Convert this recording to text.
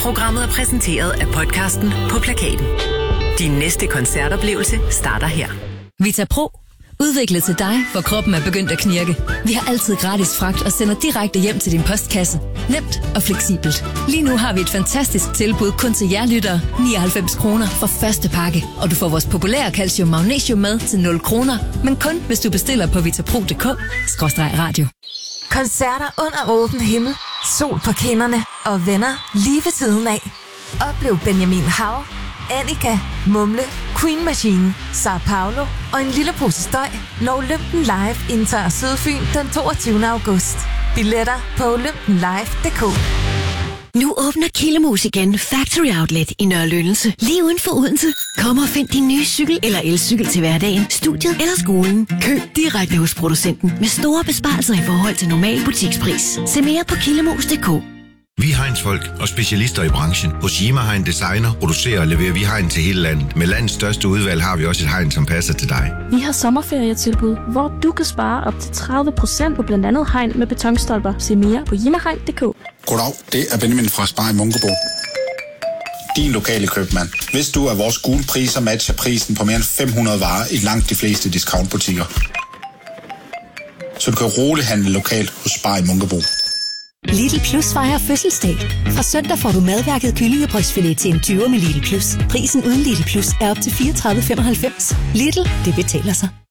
Programmet er præsenteret af podcasten På Plakaten. Din næste koncertoplevelse starter her. VitaPro. Udviklet til dig, hvor kroppen er begyndt at knirke. Vi har altid gratis fragt og sender direkte hjem til din postkasse. Nemt og fleksibelt. Lige nu har vi et fantastisk tilbud kun til jer lyttere. 99 kroner for første pakke. Og du får vores populære calcium magnesium med til 0 kroner. Men kun hvis du bestiller på vitapro.dk/radio. Koncerter under åben himmel. Sol på kinderne og venner lige ved siden af. Oplev Benjamin Hav, Annika, Mumle, Queen Machine, Sao Paulo og en lille pose støj, når Olympen Live indtager Sydfyn den 22. august. Billetter på olympenlive.dk. Nu åbner Killemus igen Factory Outlet i Nørre Lyndelse, lige uden for Odense. Kom og find din nye cykel eller elcykel til hverdagen, studiet eller skolen. Køb direkte hos producenten med store besparelser i forhold til normal butikspris. Se mere på killemus.dk. Vi er Heinz-folk og specialister i branchen. Hos Yima Hein Designer producerer og leverer vi hegn til hele landet. Med landets største udvalg har vi også et hegn, som passer til dig. Vi har sommerferietilbud, hvor du kan spare op til 30% på blandt andet hegn med betonstolper. Se mere på yimahegn.dk. Goddag, det er Benjamin fra Spar i Munkebo. Din lokale købmand. Hvis du er vores gule priser matcher prisen på mere end 500 varer i langt de fleste discountbutikker, så du kan roligt handle lokalt hos Spar i Munkebo. Lidl Plus fejrer fødselsdag. Fra søndag får du madværket kyllingebrystfilet til en 20 med Lidl Plus. Prisen uden Lidl Plus er op til 34,95. Lidl, det betaler sig.